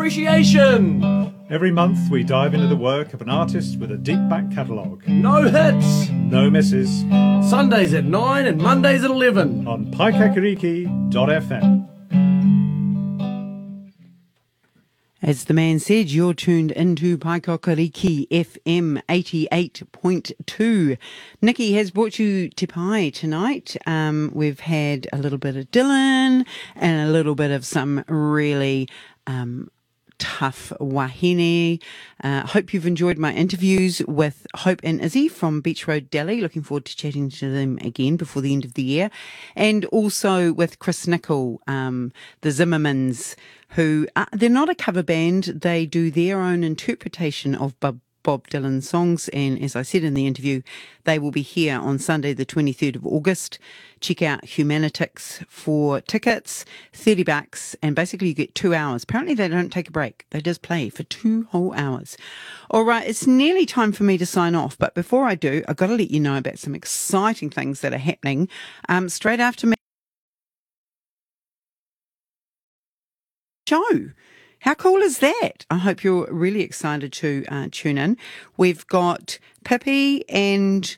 Appreciation! Every month we dive into the work of an artist with a deep back catalogue. No hits! No misses. Sundays at 9 and Mondays at 11. On paikakiriki.fm. As the man said, you're tuned into Paikakiriki FM 88.2. Nikki has brought you Te Pai tonight. We've had a little bit of Dylan and a little bit of some really tough wahine. Hope you've enjoyed my interviews with Hope and Izzy from Beach Road Deli. Looking forward to chatting to them again before the end of the year. And also with Chris Nicol, the Zimmermans, who they're not a cover band. They do their own interpretation of Bob Dylan songs. And as I said in the interview, they will be here on Sunday, the 23rd of August. Check out Humanitix for tickets, $30, and basically you get 2 hours. Apparently they don't take a break. They just play for 2 whole hours. All right, it's nearly time for me to sign off. But before I do, I've got to let you know about some exciting things that are happening straight after me. Show. How cool is that? I hope you're really excited to tune in. We've got Pippi and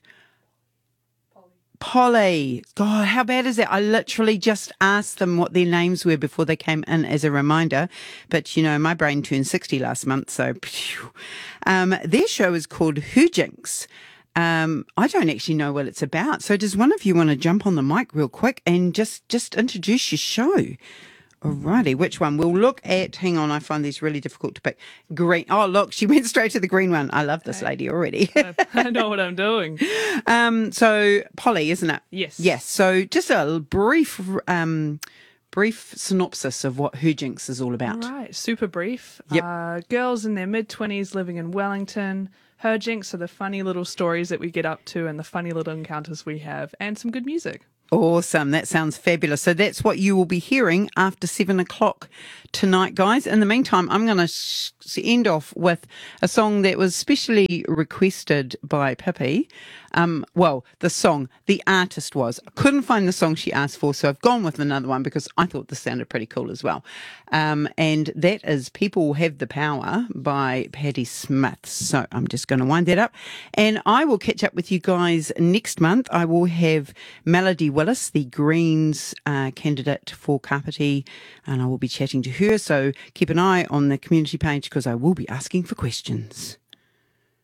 Polly. God, how bad is that? I literally just asked them what their names were before they came in as a reminder. But, you know, my brain turned 60 last month, so their show is called Hujinks. I don't actually know what it's about. So does one of you want to jump on the mic real quick and just introduce your show? Alrighty, which one? We'll look at, hang on, I find these really difficult to pick. Green. Oh, look, she went straight to the green one. I love this lady already. I know what I'm doing. So, Polly, isn't it? Yes. Yes. So, just a brief synopsis of what Hujinks is all about. All right, super brief. Yep. Girls in their mid-20s living in Wellington. Hujinks are the funny little stories that we get up to and the funny little encounters we have, and some good music. Awesome. That sounds fabulous. So that's what you will be hearing after 7 o'clock tonight, guys. In the meantime, I'm going to end off with a song that was specially requested by Pippi. Well, the song, the artist was. I couldn't find the song she asked for, so I've gone with another one because I thought this sounded pretty cool as well. And that is People Have the Power by Patti Smith. So I'm just going to wind that up. And I will catch up with you guys next month. I will have Melody Willis, the Greens candidate for Kapiti, and I will be chatting to her. So keep an eye on the community page because I will be asking for questions.